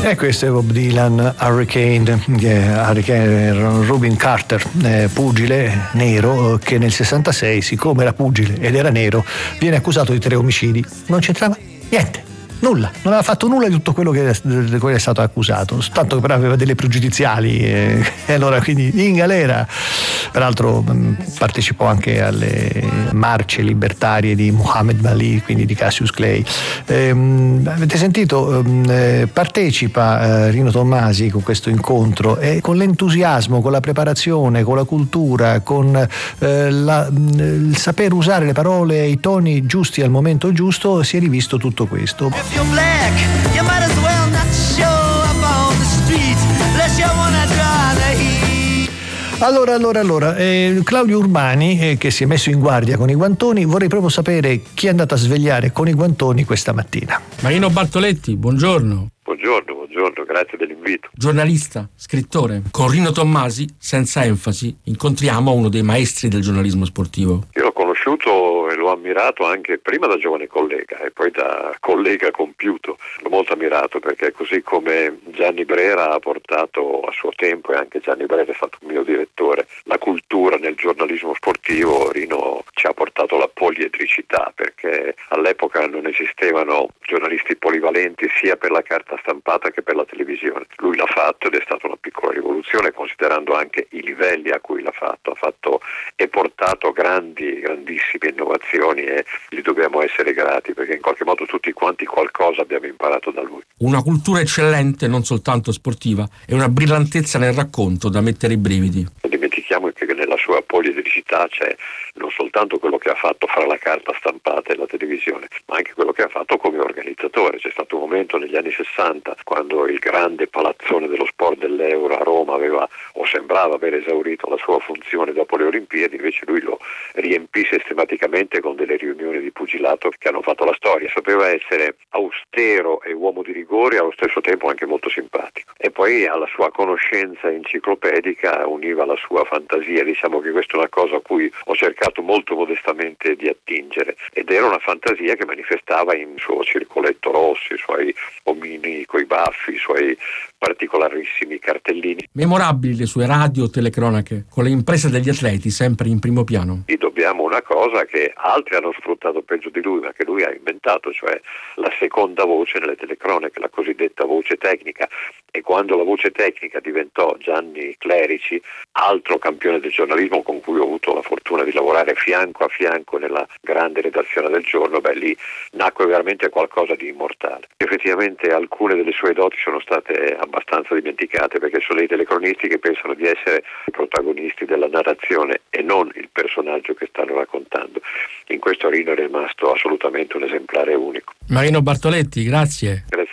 E questo è Bob Dylan, Hurricane, Rubin Carter, pugile nero, che nel 66, siccome era pugile ed era nero, viene accusato di 3 omicidi. Non c'entrava niente. Nulla, non aveva fatto nulla di tutto quello di cui è stato accusato, soltanto che però aveva delle pregiudiziali e allora quindi in galera. Peraltro partecipò anche alle marce libertarie di Muhammad Ali, quindi di Cassius Clay. Avete sentito? Partecipa Rino Tommasi con questo incontro e con l'entusiasmo, con la preparazione, con la cultura, con il saper usare le parole e i toni giusti al momento giusto, si è rivisto tutto questo. You're black, you might as well not show up on the street unless you wanna draw the heat. Allora, Claudio Urbani, che si è messo in guardia con i guantoni, vorrei proprio sapere chi è andato a svegliare con i guantoni questa mattina. Marino Bartoletti, buongiorno. Buongiorno, grazie dell'invito. Giornalista, scrittore. Con Rino Tommasi, senza enfasi, incontriamo uno dei maestri del giornalismo sportivo. Io l'ho conosciuto e l'ho ammirato anche prima da giovane collega e poi da collega compiuto. L'ho molto ammirato perché così come Gianni Brera ha portato a suo tempo, e anche Gianni Brera è stato un mio direttore, la cultura nel giornalismo sportivo, Rino ci ha portato la poliedricità, perché all'epoca non esistevano giornalisti polivalenti sia per la carta stampata che per la televisione. Lui l'ha fatto ed è stata una piccola rivoluzione, considerando anche i livelli a cui l'ha fatto. Ha fatto e portato grandissime innovazioni e gli dobbiamo essere grati, perché in qualche modo tutti quanti qualcosa abbiamo imparato da lui. Una cultura eccellente, non soltanto sportiva, e una brillantezza nel racconto da mettere i brividi. Non dimentichiamo che nella sua poliedricità c'è non soltanto quello che ha fatto fra la carta stampata e la televisione, ma anche quello che ha fatto come organizzatore. C'è stato un momento negli anni 60 quando il grande palazzone dello sport dell'Euro a Roma aveva, o sembrava aver esaurito la sua funzione dopo le Olimpiadi, invece lui lo riempì sistematicamente con delle riunioni di pugilato che hanno fatto la storia. Sapeva essere austero e uomo di rigore, allo stesso tempo anche molto simpatico. E poi alla sua conoscenza enciclopedica univa la sua fantasia. Diciamo che questa è una cosa a cui ho cercato molto modestamente di attingere, ed era una fantasia che manifestava in suo circoletto rosso, i suoi omini coi baffi, i suoi particolarissimi cartellini. Memorabili le sue radio telecronache, con le imprese degli atleti sempre in primo piano. Gli dobbiamo una cosa che altri hanno sfruttato peggio di lui, ma che lui ha inventato, cioè la seconda voce nelle telecronache, la cosiddetta voce tecnica. E quando la voce tecnica diventò Gianni Clerici, altro campione del giornalismo con cui ho avuto la fortuna di lavorare fianco a fianco nella grande redazione del Giorno, lì nacque veramente qualcosa di immortale. Effettivamente alcune delle sue doti sono state abbastanza dimenticate, perché sono dei telecronisti che pensano di essere i protagonisti della narrazione e non il personaggio che stanno raccontando. In questo Rino è rimasto assolutamente un esemplare unico. Marino Bartoletti, grazie.